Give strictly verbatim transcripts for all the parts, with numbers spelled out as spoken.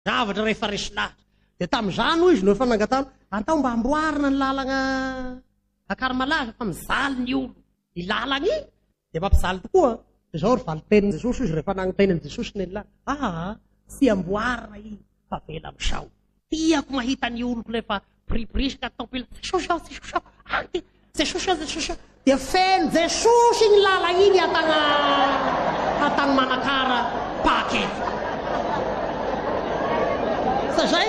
zavatra rehefa resy lahatra. Dia tamin'izany hoy izy no efa nangatao, atao mba amboarina ny lalagna akarmalaza fa mizaly ny olo. I lalagna iny dia mampizaly tokoa. Izao ry valitenin'i Jesosy izy rehefa nanontenan'i Jesosy ny lalagna. Ah, sy amboarina iny fa vela amin'izao. Tiako mahita ny oloko rehefa pripriska atao pila. Jesosy ao, Jesosy ao. Anty, Jesosy ao, Jesosy ao. Dia feno Jesosy ny lalagna iny atagna atagna manakara pakety. Sa zay,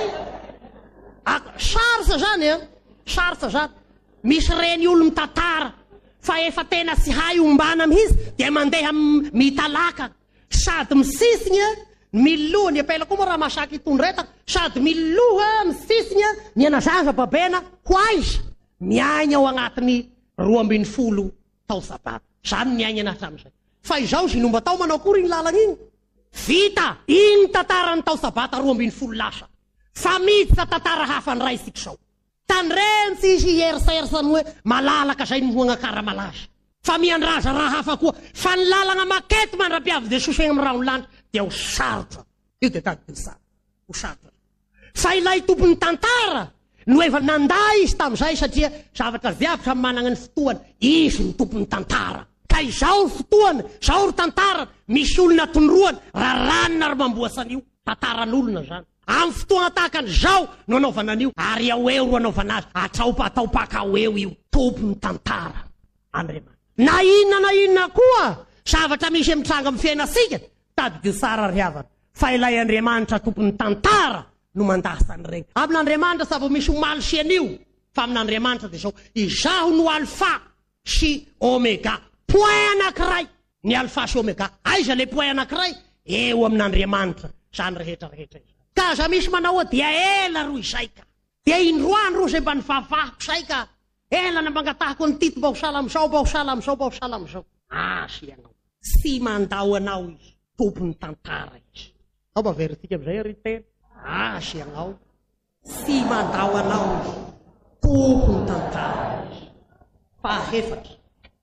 sarotsa zany a, sarotsa zany. Misy reny olo mitantara fa efa tena sy hay ombana mihitsy dia mandeha mitalaka sady misisiny miloha ny apela koa moa raha masaky itondretaka sady miloha misisiny ny anazaza babena ho aiza miaina ao agnatiny roa ambin'ny folo tao sabata. Zany miaina anazy amin'izay. Fa izao zinomba tao manao akory iny lalagna iny. Vita iny tantara ny tao sabata roa ambin'ny folo lasa. Fa miditra tantara hafa ny ray isika izao. Tandrentsy izy hieriseritrany hoe malalaka zay ny moagnakara malaza. Fa miandraza raha hafa koa. Fa ny lalagna makety mandra-piavy Jesosy eny amin'ny raha lanitra dia ho sarotra. Io dia tady ny sara. Ho sarotra. Fa ilay tompony tantara no efa nanday izy tamin'izay satria zavatra viavitra manana ny fotoany. Izy ny tompony tantara. Ka izao ny fotoany, izao ry tantara, misy olona tondroany, raranina ary mamboasan'io. Tantaran'olona zany. Amin'ny fotoana tahaka an'izao no anaovana an'io. Ary ao eo ro anaovana azy. Atraopa atao paka ao eo io. Tompony tantara. Andriamanitra. Na inona na inona koa zavatra misy mitranga amin'ny fiainasika. Tady sara ry havana. Fa ilay Andriamanitra tompony tantara no mandasany regny. Amin'Andriamanitra sa vao misy omaly sy an'io. Fa amin'Andriamanitra dia izao. Izaho no alfa sy omega. Point anankiray. Ny alfa sy omega. Aiza le point anankiray? Eo amin'Andriamanitra. Zany rehetra rehetra. Ka za misy manao dia ela ro izay ka. Dia indroany ro izay mba nivavahako izay ka. Ela na mangatahako ny tito mba ho sala amin'izao, mba ho sala amin'izao, mba ho sala amin'izao. Ah, sy anao. Sy mandao anao izy. Tompony tantara izy. Ao mba veritika amin'izay ary tena. Ah, sy anao. Sy mandao anao izy. Tompony tantara izy. Fahefatra.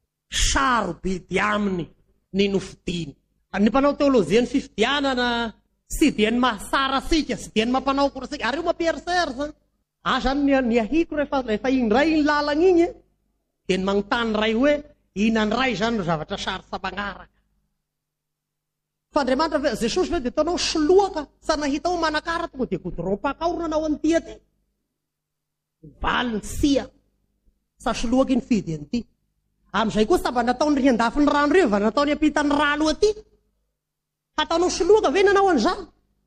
Sarobidy aminy ny nofidiny. Ny mpanao teolozia ny fifidianana sy dia ny mahasara sika, sy dia ny mampanao koa sika. Ary io mampieriserisa. Ah, zany ny ahiko rehefa rehefa indray ny lalagna igny dia ny magnotany ray hoe ina ny ray zany no zavatra sarotra magnaraka. Fa Andriamanitra Jesosy ve dia taonao soloaka sa nahitao manakara tonga dia godron-pakaorona anao an'ity aty. Valy ny sia sa soloaky ny fidy an'ity. Amin'izay koa sa mba nataony riandafy ny rano reo va nataony ampitany rano aty. Ataonao soloaka ve nanao an'izany?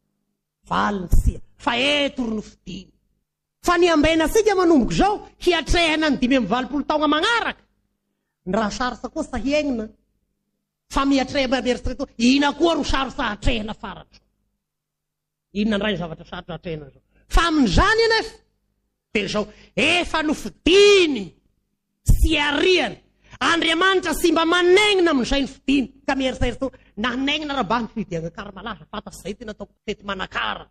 Valy ny sia. Fa eto ro nofidiny. Fa ny ambena sika manomboko zao hiatrehana ny dimy amby valopolo taona magnaraka. Ny raha sarotra koa sa hiainana. Fa miatrehana mieritreto ina koa ro sarotra hatrehana faratra. Inona ny ray zavatra sarotra hatrehana zao. Fa amin'izany anefa dia zao efa nofidiny sy ariany. Andriamanitra sy mba manegnina amin'izay nofidiny. Ka mieritreto nanegnina raha mba nifidiana karmalaza fatatsy zay tena ataoko tety manakara.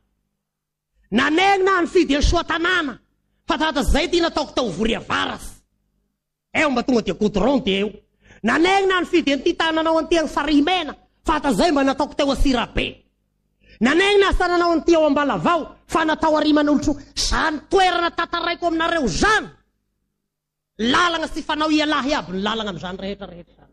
Nanegnina nifidiana soatanana fatatsy zay tena ataoko tao vory avarasy. Eo mba tonga dia godron dia eo. Nanegnina nifidiana ty tananao an'ity amin'ny farimena fatatsy zay mba nataoko teo asirabe. Nanegnina sananao an'ity ao ambalavao fa natao ariman'olotro. Zany toerana tantaraiko aminareo zany. Lalagna sy fanao ialahy aby ny lalagna amin'izany rehetra rehetra.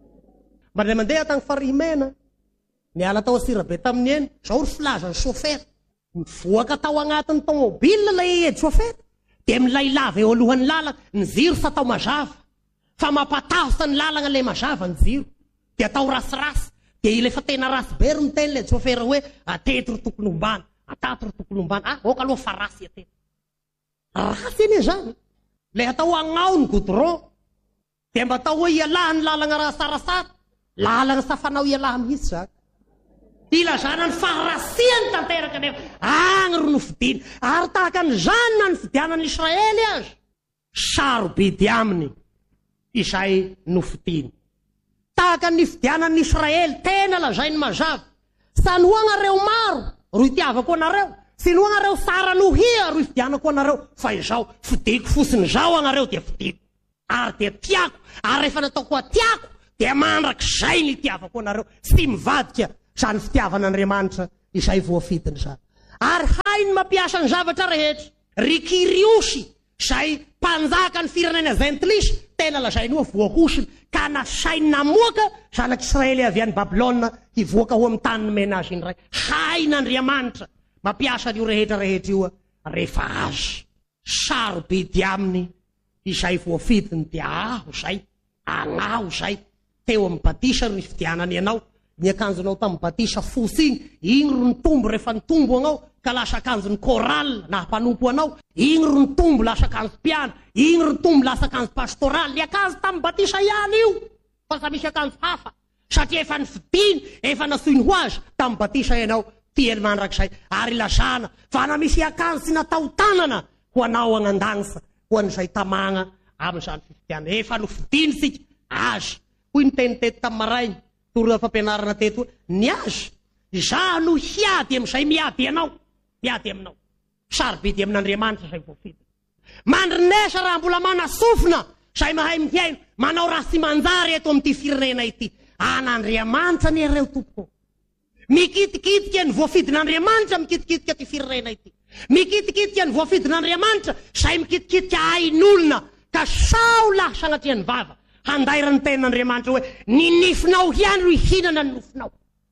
Mba ilay mandeha tagny farimena niala tao asirabe tamin'ny eny. Zao ry filaza ny chauffeur. Mivoaka tao agnatiny tomobile ilay edy chauffeur. Dia milay lava eo alohan'ny lalagna. Ny jiro sa tao mazava. Fa mampatahotra ny lalagna ilay mazava ny jiro. Dia tao rasirasy. Dia ilay fa tena rasy be ro miteny ilay chauffeur hoe ateto ro tokony ombana. Atato ro tokony ombana. Ah, oka aloha fa rasy ateto. Rasy eny zany. Ilay atao agnao ny godron. Dia mba atao hoe ialahy ny lalagna raha sarasara. Lalagna sa fanao ialahy mihitsy zany. Ilazana ny faharasiany tanteraka nefa agny ro nofidiny. Ary tahaka an'izany na nifidianan'ny Israely azy. Sarobidy aminy izay nofidiny. Tahaka ny fidianan'ny Israely tena lazainy mazava. Sa noanareo maro ro itiavako anareo. Sy noanareo sara nohia ro ifidianako anareo. Fa izao fidiko fosiny zao anareo dia fidiko. Ary dia tiako. Ary rehefa nataoko atiako dia mandrak'izay ny itiavako anareo. Sy mivadika zany fitiavan'Andriamanitra izay voafidiny zany. Ary hainy mampiasa ny zavatra rehetra. Ry Kiriosy, izay mpanjaka ny firenena Zentlisy, tena lazainy hoe voahosiny, ka nasainy namoaka zanak'Israely avy any Babilôna hivoaka ho amin'ny tany nomena azy iny ray. Hainy Andriamanitra mampiasa io rehetra rehetra io rehefa azy. Sarobidy aminy izay voafidiny dia aho zay, agnaho zay, teo amin'ny batisa ro nifidianany ianao. Ny akanjonao tamin'ny batisa fosy igny, igny ro nitombo rehefa nitombo anao ka lasa akanjon'ny koral na mpanompo anao, igny ro nitombo lasa akanjo piano, igny ro nitombo lasa akanjo pastoral. Ny akanjo tamin'ny batisa ihany io, fa sa misy akanjo hafa, satria efa nifidiny, efa nasoiny ho azy tamin'ny batisa ianao. Tiany mandrakizay ary lazana fa na misy akanjo sy natao tanana ho anao agnandagnisa ho an'izay tamagna amin'izany fifidiana. Efa nofidiny sika azy. Hoy ny teny teto tamin'ny marainy, toro fampianarana teto, ny azy za no hiady amin'izay miady ianao, miady aminao. Sarobidy amin'Andriamanitra izay voafidiny. Mandrinesa raha mbola manasofina izay mahay mihaino, manao raha sy manjary eto amin'ity firenena ity. An'Andriamanitra ny ireo tompoko. Mikitikitika ny voafidin'Andriamanitra mikitikitika ty firenena ity. Mikitikitika ny voafidin'Andriamanitra izay mikitikitika ain'olona ka sao lahy sagnatria ny vava. Handairany tenan'Andriamanitra hoe ny nifinao hiany ro ihinana ny nofinao,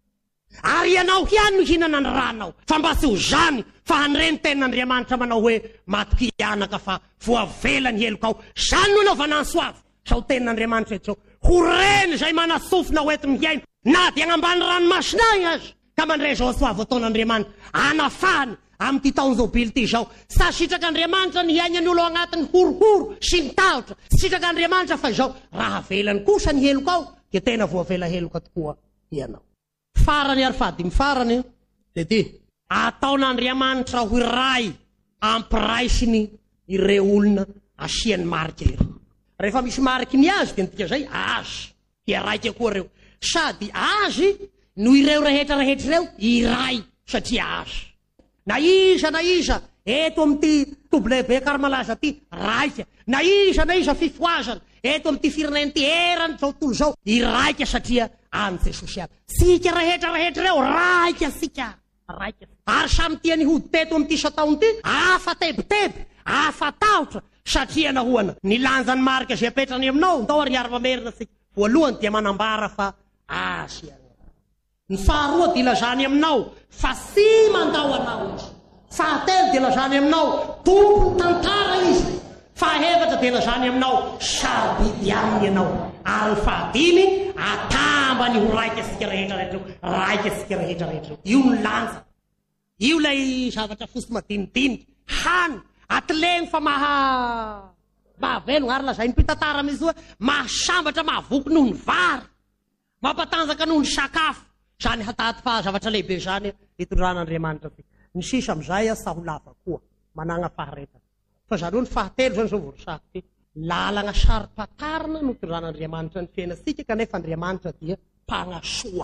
ary ianao hiany no ihinana ny ranao. Fa mba tsy ho zany fa hanireny tenan'Andriamanitra manao hoe matoky ianaka fa voavelany helokao. Zany no naovana ny soavy. Sao tenan'Andriamanitra eto zao. Ho reny izay manasofina ho ety mihaino na dia agnambany ranomasina igny azy ka mandray zao soavy ataon'Andriamanitra anafahany amin'ity taona zao bily ity zao. Sa sitrak'Andriamanitra ny hiainany olo agnatin'ny horohoro sy ny tahotra. Sitrak'Andriamanitra fa izao raha velany kosa ny helokao dia tena voavela heloka tokoa ianao. Farany ary fadimy farany dia ty ataon'Andriamanitra ho iray ampiraisiny ireo olona asiany mariky ireo. Rehefa misy mariky ny azy dia nitika zay azy dia raika koa reo. Sady azy no ireo rehetra rehetra ireo iray satria azy. Na iza na iza eto amin'ity W B Karmalaza ty raika, na iza na iza fifoazana eto amin'ity firenena ty erany zao tontolo zao iraika satria any Jesosy aby. Sika rehetra rehetra ireo raika sika, raika. Ary samy tiany hody teto amin'ity sataony ty afa tebiteby, afa tahotra satria nahoana nilanjany marika zay apetrany aminao. Ndao ary ara-mamerina sika. Voalohany dia manambara fa azy ianao. Ny faharoa dia ilazany aminao fa sy mandao anao izy. Fahatelo dia ilazany aminao tompony tantara izy. Fahaefatra dia ilazany aminao sarobidy aminy ianao. Ary ny fahadimy atambany ho raika sika rehetra rehetra, raika sika rehetra rehetra. Io ny lanja. Io lay zavatra fosy madinidinika, hany, atileny fa maha mahavelogna ary lazainy mpitantara amin'izy hoe mahasambatra mahavoky noho ny vary, mampatanjaka noho ny sakafo. Zany hataty fa zavatra lehibe zany itondran'Andriamanitra ty. Ny sisa amin'izay sa ho lava koa manana faharetana. Fa zany hoe ny fahatelo zany zao voaresahako ty. Lalagna sarim-patarina no itondran'Andriamanitra ny fiainantsika kanefa Andriamanitra dia mpanasoa.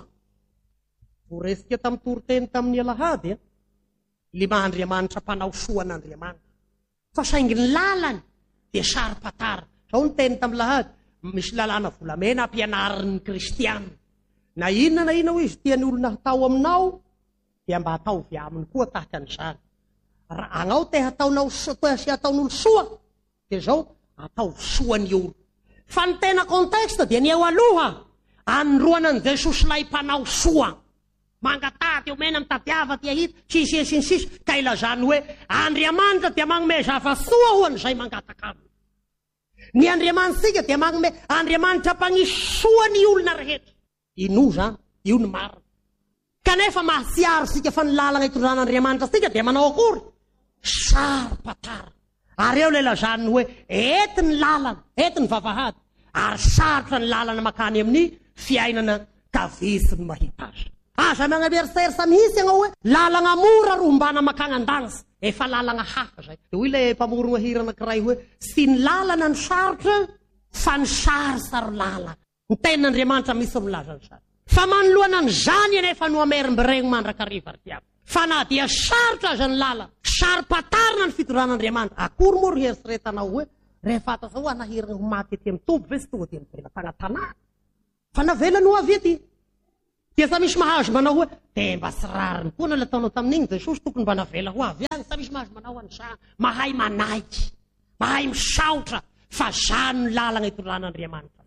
Voresika tamin'ny toroteny tamin'ny Alahady, le maha-Andriamanitra mpanao soa an'Andriamanitra. Fa saingy ny lalany dia sarim-patarina. Zao ny teny tamin'ny Lahady, misy lalàna volamena ampianarin'ny kristianina. Na inona na inona hoe izy tiany olona hatao aminao dia mba hataovy aminy koa tahaka an'izany. Raha anao te hataonao soa, sy hataon'olo soa dia zao atao soa ny olo. Fa ny tena konteksta dia ny eo aloha androana an' Jesosy lay mpanao soa. Mangatady eo mena mitadiava tia hita sisy sisy sisy ka ilazany hoe Andriamanitra dia magnome zava soa ho an'izay mangataka aminy. Ny Andriamanitsika dia magnome Andriamanitra mpanisy soa ny olona rehetra. Ino zany? Io ny marina. Kanefa mahasiaro sika fa ny lalana itondran'Andriamanitra sika dia manao akory? Sarim-patara. Ary eo le lazany hoe ety ny lalana, ety ny vavahady, ary sarotra ny lalana makany amin'ny fiainana kavisy ny mahita azy. Aza magnaversery mihitsy ianao hoe lalana mora ro mbana makany an-dagnisa, efa lalana hafa zay. Dia hoy le mpamorona hira anankiray hoe sy ny lalana ny sarotra fa ny sary saro lalana. Ny tenan'Andriamanitra misy milaza ny sary. Fa manoloana an'izany anefa no amerim-biregny mandrakariva ary tiako. Fa na dia sarotra aza ny lalana, sarim-patarina ny fitondran'Andriamanitra. Akory moa ro heritreretanao hoe rehefa ata zao anahirana ho maty ety amin'ny tombo ve sy tonga dia nivela tagna tanàna. Fa navela no avy ety. Dia sa misy mahazo manao hoe temba sy rariny koa na nataonao tamin'igny Jesosy tokony mba navela ho avy any. Sa misy mahazo manao an'izany. Mahay manaiky, mahay misaotra fa zany lalana itoran'Andriamanitra.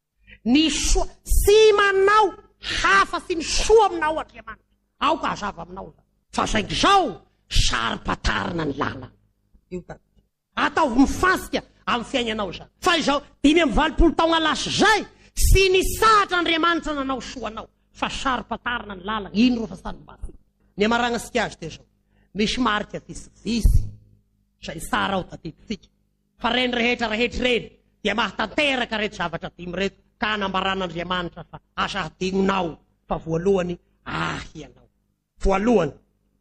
Ny soa sy manao hafa sy ny soa aminao Andriamanitra. Ao ka hazava aminao. Fa saingy zao sari-patarina ny lalana. Io ta. Atao mifasika amin'ny fiainanao zany. Fa izao dimy amby valopolo taona lasa zay sy ny sahatra Andriamanitra nanao soanao. Fa sari-patarina ny lalana. Ino ro fa sanim-basy. Ny amaragnasika azy dia zao. Misy marika visivisy. Zay sara ao tatitsika. Fa reny rehetra rehetra reny dia mahatanteraka rehetra zavatra dimy reto ka anambaran'Andriamanitra fa asa hadinonao. Fa voalohany ahianao. Voalohany.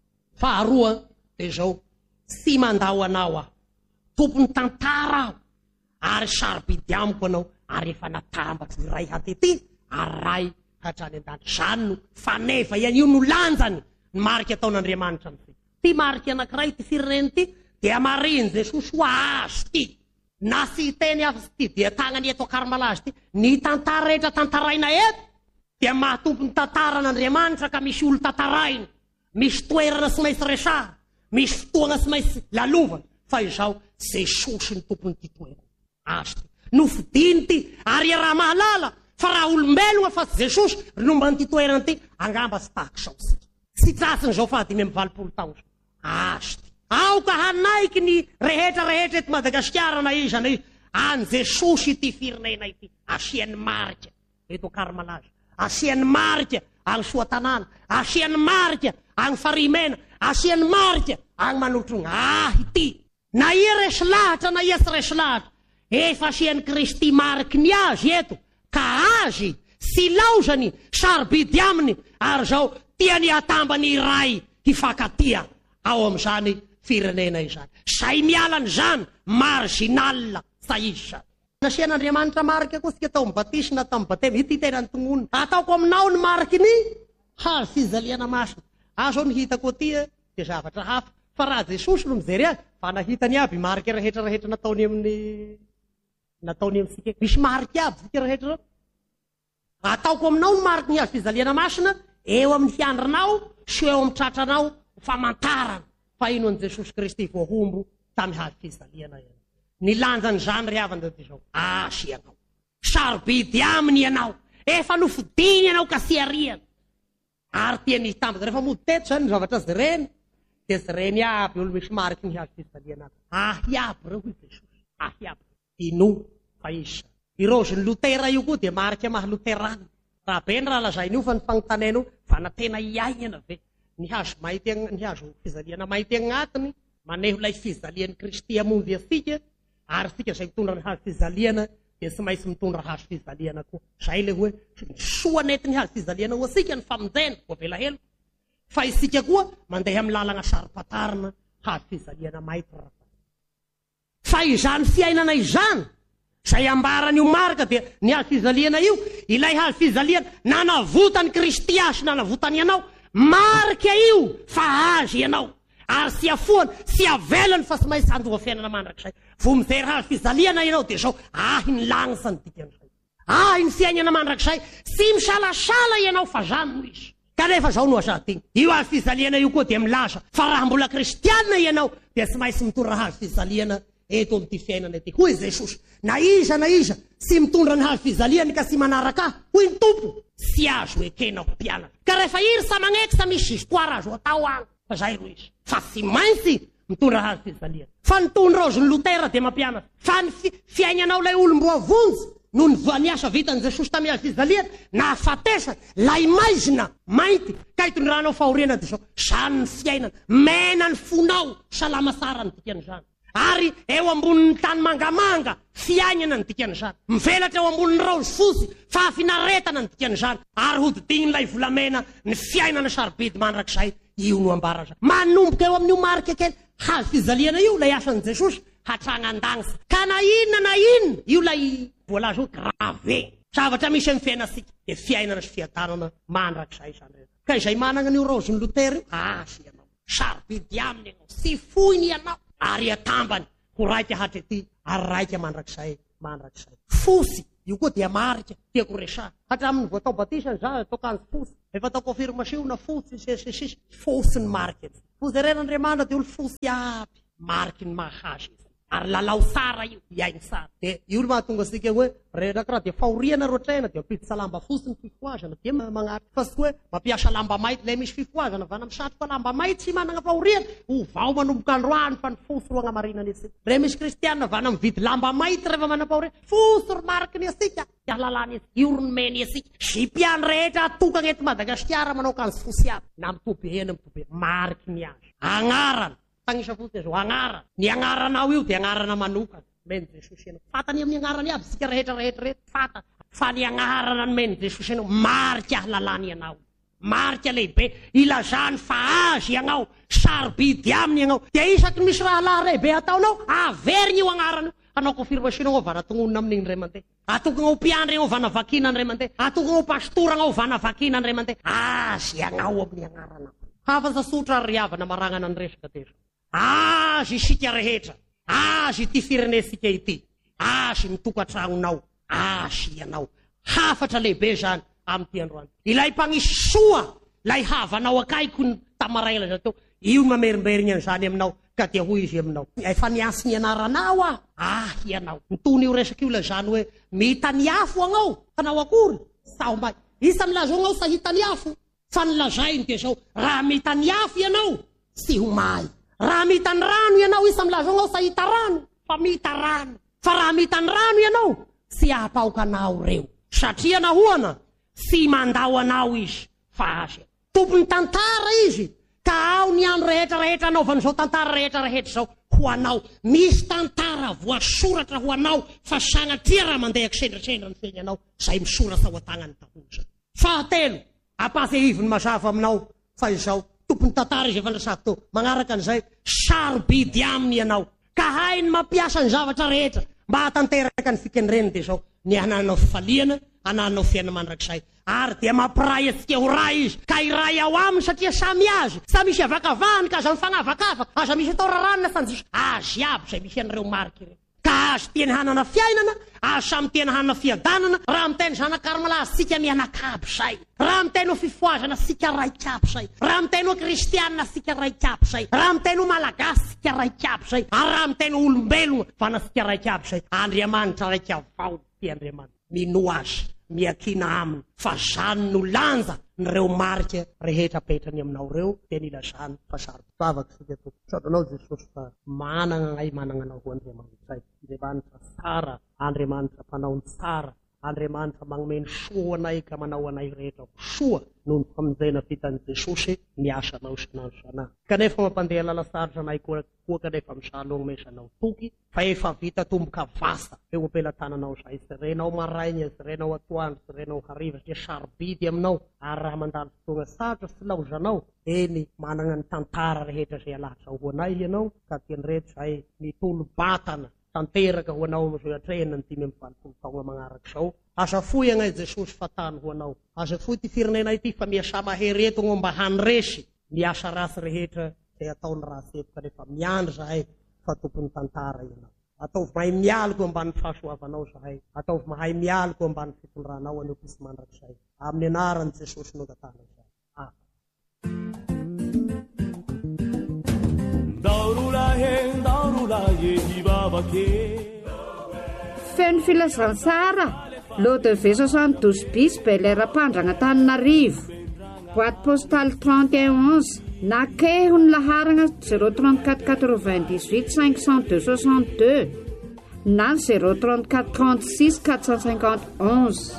Faharoa dia zao sy mandao anao aho. Tompony tantara aho. Ary sarobidy amiko anao. Ary efa natambatsy iray hatety aray hatrany an-dany. Zany no fanefa ihany io no lanjany ny marika ataon'Andriamanitra amin'ity. Ty marika anankiray ty fireneny ty dia mariny Jesosy ho azo ty. Na sy teny hafa sy ty dia tagnany eto Karmalazy ty. Ny tantara rehetra tantaraina eto dia mahatompony tantaran'Andriamanitra ka misy olo tantaraina. Misy toerana sy maintsy resahana. Misy fotoana sy maintsy lalovana. Fa izao Jesosy ny tompony ty toerana. Azo ty. Nofidiny ty ary raha mahalala fa raha olombelona fa Jesosy nomba ny ty toerana ty angamba sy tahak'izao sika. Sy tratsiny zao fa dimy amby valopolo taona. Azo ty. Ao ka hanaiky ny rehetra rehetra eto Madagasikara na iza na iza. Any Jesosy ty firenena ity. Asiany marika eto Karmalazy. Asiany marika agny Soatanana. Asiany marika agny Farimena. Asiany marika agny Manotrona. Ah ity. Na ia resy lahatra na ia sy resy lahatra. Efa asiany Kristy mariky ny azy eto. Ka azy sy laozany sarobidy aminy. Ary zao tiany atambany iray hifakatia ao amin'izany firenena izany. Say mialany zany marginal sa izy. Nasian'Andriamanitra marika koa sika tao mibatisy na tao mibatemy. Ity tena ny tongonina. Ataoko aminao ny mariky ny hazo fijaliana masina. Azo ny hitako aty dia zavatra hafa. Fa raha Jesosy no mijery azy fa nahitany aby marika rehetra rehetra nataony amin'ny nataony amintsika. Misy marika aby sika rehetra. Ataoko aminao ny mariky ny hazo fijaliana masina eo amin'ny fiandrinao sy eo amin'ny tratranao famantarana fa ino an Jesosy Kristy voahombo tamin'ny hazo fijaliana eny. Ny lanjany zany ry havana dia zao. Asy ianao. Sarobidy aminy ianao. Efa nofidiny ianao ka sy ariana. Ary tiany hitambatra rehefa mody teto zany ny zavatra azy reny. Dia sy reny aby olo misy mariky ny hazo fijaliana. Ahy aby reo hoy Jesosy. Ahy aby. Ino fa isa. Ireo ny Lutera io koa dia marika maha Luterana. Raha be ny raha lazain'io fa ny fanontanaina fa na tena iaingana ve. Ny hazo maity ny hazo fijaliana maity agnatiny maneho ilay fijalian'ny Kristy hamonjy asika. Ary sika zay mitondra ny hazo fijaliana dia tsy maintsy mitondra hazo fijaliana koa. Zay le hoe soa nety ny hazo fijaliana ho asika ny famonjena ho avela helo. Fa isika koa mandeha amin'ny lalana sari-patarina hazo fijaliana maity. Fa izany fiainana izany zay ambaran'io marika dia ny hazo fijaliana io ilay hazo fijaliana nanavotany Kristy asy nanavotany ianao. Marika io fa azy ianao. Ary sy afohany sy avelany fa sy maintsy andoha fiainana mandrakizay. Vo mijery hazo fijaliana ianao dia zao ahy ny lagnitsany dikan'izay. Ahy ny fiainana mandrakizay. Sy misalasala ianao fa zany no izy. Kanefa zao no azadiny. Io hazo fijaliana io koa dia milaza fa raha mbola kristianina ianao dia tsy maintsy mitondra hazo fijaliana eto amin'ity fiainana ity. Hoy Jesosy, na iza na iza sy mitondra ny hazo fijaliana ka sy manaraka ahy, hoy ny tompo, sy azo ekena ho mpianatra. Ka rehefa iry sa magneky sa misy histoire azo atao any. Fa zay ro izy. Fa sy maintsy mitondra hazo fijaliana. Fa nitondra ozy ny Lutera dia mampianatra. Fa ny fi fiainanao lay olom-boa vonjy no ny asa vitan'i Jesosy tamin'ny hazo fijaliana na afatesa lay maizina mainty ka hitondranao fahoriana dia zao zany ny fiainana. Mena ny fonao salama tsara ny dikan'izany. Ary eo ambonin'ny tany mangamanga fiainana ny dikan'izany. Mivelatra eo ambonin'ny raozy fosy fahafinaretana ny dikan'izany. Ary hodidign'ilay volamena ny fiainana sarobidy mandrakizay. Io no ambara zany. Manomboka eo amin'io marika kely hazo fijaliana io lay asan'i Jesosy hatrana an-dagnisa. Ka na inona na inona io lay voalaza hoe grave. Zavatra misy amin'ny fiainasika dia fiainana sy fiadanana mandrakizay zany. Ka izay manana an'io raozy ny Lutera io asy ianao. Sarobidy aminy ianao. Sy foiny ianao. Ary atambany ho raika hatrety ary raika mandrakizay mandrakizay. Fosy io koa dia marika tiako resah hatramin'ny voatao batisany za atao kanjo fosy efa atao confirmation na fosy sisy fosy ny marika fozeren'Andriamanitra dia olo fosy aby mariky ny mahahazy ary lalao sara io iainy sara dia io no mahatonga asika hoe rehetra karaha dia fahoriana roatraina dia mapiditra lamba fosy ny fifoazana dia magnarika fa sy hoe mampiasa lamba mainty ilay misy fifoazana vana misatroka lamba mainty sy manana fahoriana ho vao manomboka androany fa ny fosy ro agnamarinany asika rehefa misy kristianina vana mividy lamba mainty rehefa mana fahoriana fosy ro marikiny asika dia lalàny asika io ro nomeny asika zipiany rehetra atokana eto Madagasikara manao kanjo fosy aby na mitobeny mitobeny marikiny azy agnarana tanisa fotsy azo agnarana ny agnaranao io dia agnarana manokana meny Jesosy ianao fatany amin'ny agnarany aby sika rehetra rehetra rehetra fata fa ny agnarana ny meny Jesosy ianao marika lalàny ianao marika lehibe ilazany fa azy ianao sarobidy aminy ianao dia isaky misy raha lahy lehibe ataonao averigny io agnarana io anao confirmation ao vana tongonina amin'igny ray mandeha atokana ho mpiandry ao vana vakina ray mandeha atokana ho pastora ao vana vakina ray mandeha azy ianao amin'ny agnarana hafa sasotra riavana maragnana ny resaka teso azy isika rehetra azy ity firenesika ity azy mitokatragnonao azy ianao hafatra lehibe zany amin'ity androany ilay mpanisy soa lay havanao akaiko ny tamaraila zatao io mamerimberigny an'izany aminao ka dia hoy izy aminao efa niasy ny anaranao ah ah ianao mitony io resaka io lazany hoe mitany afo agnao fanao akory saombay isa milazo agnao sa hitany afo fa nilazainy dia zao raha mitany afo ianao sy ho may raha mitany rano ianao isa milazo agnao sa hita rano fa mita rano fa raha mitany rano ianao sy ahapaoka anao reo satria nahoana sy mandao anao izy fa azy tompony tantara izy ka ao ny andro rehetra rehetra anao van'izao tantara rehetra rehetra zao ho anao misy tantara voasoratra ho anao fa sanatria raha mandeha akisendrasendra ny feny anao zay misoratra ho atagnany tahoza fahatelo apasehiviny mazava aminao fa izao tompony tantara izy efa ndrasako to magnaraka an'izay sarobidy aminy ianao ka hainy mampiasa ny zavatra rehetra mba hatanteraka ny fikenireny dia zao ny ananao fifaliana ananao fiaina mandrakizay ary dia mampiray atsika ho ray izy ka iray ao aminy satria samy azy sa misy avakavahany ka aza mifanavakavaka aza misy atao raranina sanjiso azy aby zay misy an'ireo mariky ireo ka azy tiany hanana fiainana azy samy tiany hanana fiadanana raha miteny zanakarmala sika mianakabo zay raha miteny ho fifoazana sika raikabo zay raha miteny ho kristianina sika raikabo zay raha miteny ho malagasy sika raikabo zay ary raha miteny ho olombelona fana sika raikabo zay Andriamanitra raika avao ty Andriamanitra mino azy miakina aminy fa zany no lanja nireo marika rehetra petrany aminao reo dia nilazany fa sarotavaka sika to saotranao Jesosy fa manana ngay manana anao ho Andriamanitra zay Andriamanitra tsara Andriamanitra mpanao tsara Andriamanitra magnomeny soa anay ka manao anay rehetra soa noho ny famonjena vitan'i Jesosy ny asanao isanandro isanandro kanefa mampandeha lalasarotra anay koa koa kanefa misalo mesanao toky fa efa vita tomboka vasa eo ampelantananao zay sirenao marainy sirenao atoandro sirenao hariva dia sarobidy aminao ary raha mandalo fotoana sarotra sy laozanao eny manana ny tantara rehetra zay alahatra ho anay ianao ka tianyrehetra zay mitolo batana tanteraka ho anao mizoatrena ny dimy amby valopolo taona magnaraka izao aza foy agnay Jesosy fatany ho anao aza foy ty firenena ity fa miasa mahery eto agno mba hanyresy miasa rasy rehetra zay ataony rasy eto kanefa miandry zahay fa tompony tantara ianao ataovy mahay mialiko ambany fahasoavanao zahay ataovy mahay mialiko ambany fitondranao aneo pisy mandrakizay amin'ny anarany Jesosy no tatana izay ah. Feno filazantsara lot de V soixante-douze bis Bel Air Ampandragnantananarivo boîte postale trente et onze Nakehony laharana zéro trente-quatre quatre-vingt-dix-huit cinq cent deux soixante-deux na zéro trente-quatre trente-six quatre cent cinquante onze.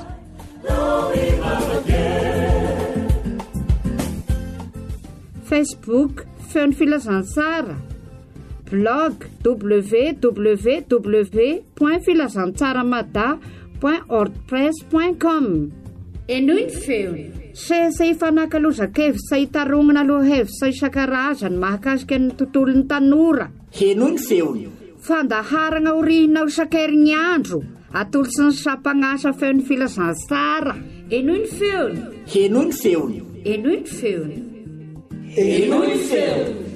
Facebook Feno filazantsara blog w w w point filazantsaramada point wordpress point com. Enoy ny feony sesa ifanankalozakevitsy sa hitarongana lohahevitsy isan-karazany mahakasika ny tontolon'ny tanora. Enoy ny feony fandaharana orihinao isan-kerin'ny andro atolotsy ny sampagnasa feon'ny filazantsara. Enoy ny feony Enoy ny feony Enoy ny feony Enoy ny feony